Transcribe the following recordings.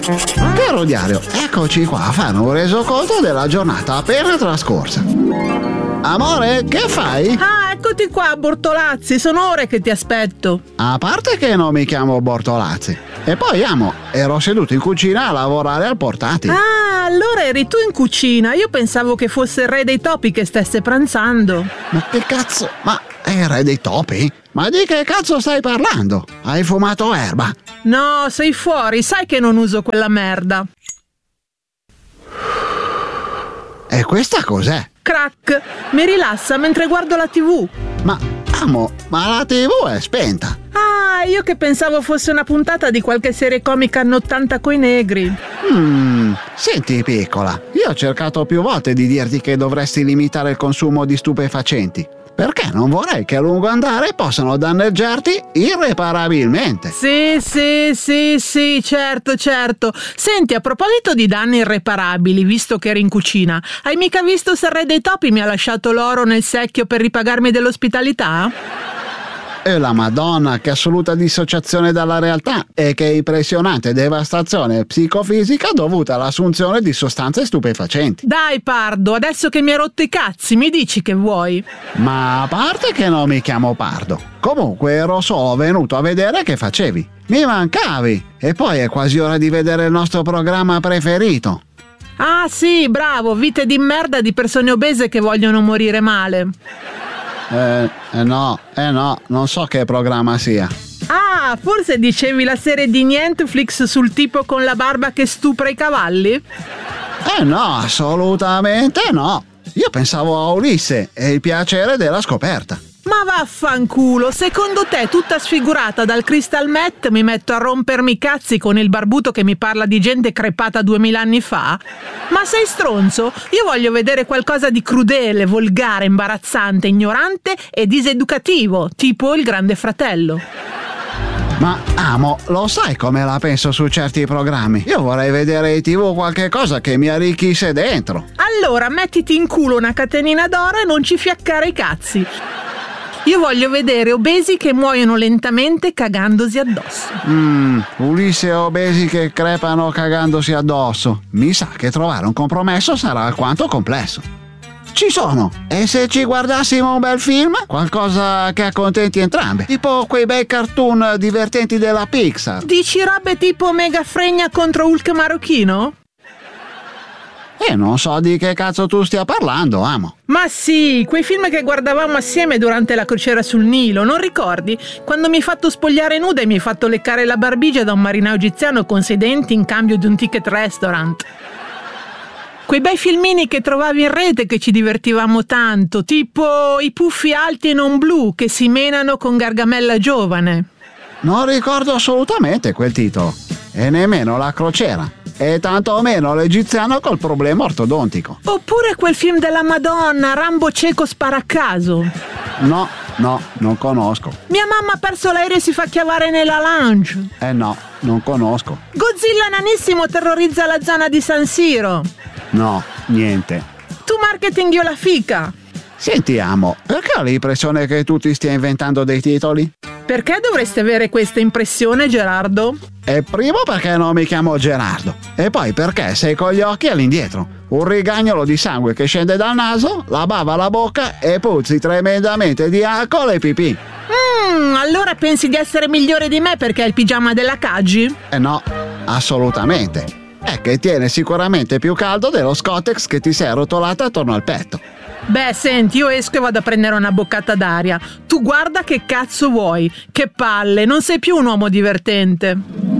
Caro Diario, eccoci qua a fare un resoconto della giornata appena trascorsa. Amore, che fai? Ah, eccoti qua, Bortolazzi, sono ore che ti aspetto. A parte che non mi chiamo Bortolazzi. E poi, amo, ero seduto in cucina a lavorare al portatile. Ah, allora eri tu in cucina. Io pensavo che fosse il re dei topi che stesse pranzando. Ma che cazzo? Ma è il re dei topi? Ma di che cazzo stai parlando? Hai fumato erba? No, sei fuori, sai che non uso quella merda. E questa cos'è? Crack, mi rilassa mentre guardo la TV. Ma, amo, ma la TV è spenta. Ah, io che pensavo fosse una puntata di qualche serie comica anni 80 coi negri. Senti piccola, io ho cercato più volte di dirti che dovresti limitare il consumo di stupefacenti. Perché non vorrei che a lungo andare possano danneggiarti irreparabilmente. Sì, certo. Senti, a proposito di danni irreparabili, visto che eri in cucina, hai mica visto se il re dei topi mi ha lasciato l'oro nel secchio per ripagarmi dell'ospitalità? E la Madonna, che assoluta dissociazione dalla realtà e che impressionante devastazione psicofisica dovuta all'assunzione di sostanze stupefacenti. Dai Pardo, adesso che mi hai rotto i cazzi, mi dici che vuoi? Ma a parte che non mi chiamo Pardo, comunque ero solo venuto a vedere che facevi. Mi mancavi. E poi è quasi ora di vedere il nostro programma preferito. Ah sì, bravo, vite di merda di persone obese che vogliono morire male. No, non so che programma sia. Ah, forse dicevi la serie di Netflix sul tipo con la barba che stupra i cavalli? No, assolutamente no. Io pensavo a Ulisse e il piacere della scoperta. Ma vaffanculo, secondo te tutta sfigurata dal crystal meth mi metto a rompermi i cazzi con il barbuto che mi parla di gente crepata 2000 anni fa? Ma sei stronzo? Io voglio vedere qualcosa di crudele, volgare, imbarazzante, ignorante e diseducativo, tipo Il Grande Fratello. Ma amo, lo sai come la penso su certi programmi? Io vorrei vedere in TV qualche cosa che mi arricchisse dentro. Allora mettiti in culo una catenina d'oro e non ci fiaccare i cazzi. Io voglio vedere obesi che muoiono lentamente cagandosi addosso. Ulisse e obesi che crepano cagandosi addosso. Mi sa che trovare un compromesso sarà alquanto complesso. Ci sono! E se ci guardassimo un bel film? Qualcosa che accontenti entrambe. Tipo quei bei cartoon divertenti della Pixar. Dici robe tipo Mega Fregna contro Hulk marocchino? Non so di che cazzo tu stia parlando, amo. Ma sì, quei film che guardavamo assieme durante la crociera sul Nilo, non ricordi? Quando mi hai fatto spogliare nuda e mi hai fatto leccare la barbigia da un marinaio egiziano con 6 denti in cambio di un ticket restaurant. Quei bei filmini che trovavi in rete che ci divertivamo tanto, tipo I puffi alti e non blu che si menano con Gargamella giovane. Non ricordo assolutamente quel titolo. E nemmeno la crociera. E tantomeno l'egiziano col problema ortodontico. Oppure quel film della Madonna, Rambo cieco spara a caso. No, non conosco. Mia mamma ha perso l'aereo e si fa chiavare nella lounge. No, non conosco. Godzilla nanissimo terrorizza la zona di San Siro. No, niente. Tu marketing io la fica. Senti, amo, perché ho l'impressione che tu ti stia inventando dei titoli? Perché dovresti avere questa impressione, Gerardo? E primo perché non mi chiamo Gerardo. E poi perché sei con gli occhi all'indietro. Un rigagnolo di sangue che scende dal naso, la bava alla bocca e puzzi tremendamente di alcol e pipì. Allora pensi di essere migliore di me perché hai il pigiama della Caggi? No, assolutamente. È che tiene sicuramente più caldo dello Scottex che ti sei arrotolata attorno al petto. Beh, senti, io esco e vado a prendere una boccata d'aria. Tu guarda che cazzo vuoi. Che palle, non sei più un uomo divertente.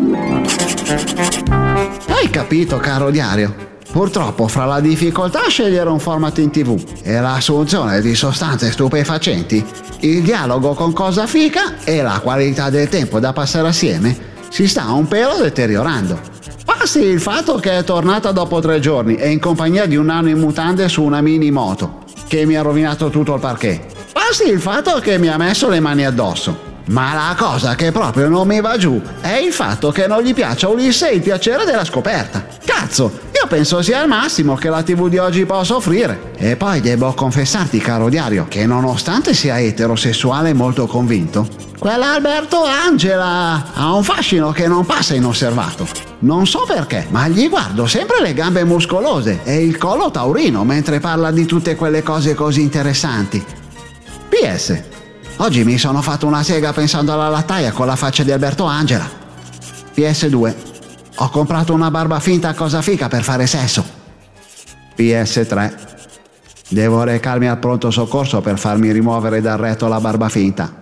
Hai capito, caro Diario? Purtroppo fra la difficoltà a scegliere un format in TV e l'assunzione di sostanze stupefacenti, il dialogo con Cosa Fica e la qualità del tempo da passare assieme si sta un pelo deteriorando. Passi il fatto che è tornata dopo 3 giorni e in compagnia di un nano in mutande su una mini moto che mi ha rovinato tutto il parquet. Passi il fatto che mi ha messo le mani addosso. Ma la cosa che proprio non mi va giù è il fatto che non gli piaccia Ulisse il piacere della scoperta. Cazzo, Io penso sia il massimo che la TV di oggi possa offrire. E poi devo confessarti, caro Diario, che nonostante sia eterosessuale e molto convinto, quell'Alberto Angela ha un fascino che non passa inosservato. Non so perché, ma gli guardo sempre le gambe muscolose e il collo taurino mentre parla di tutte quelle cose così interessanti. PS, oggi mi sono fatto una sega pensando alla lattaia con la faccia di Alberto Angela. PS2, ho comprato una barba finta a cosa fica per fare sesso. PS3, devo recarmi al pronto soccorso per farmi rimuovere dal retto la barba finta.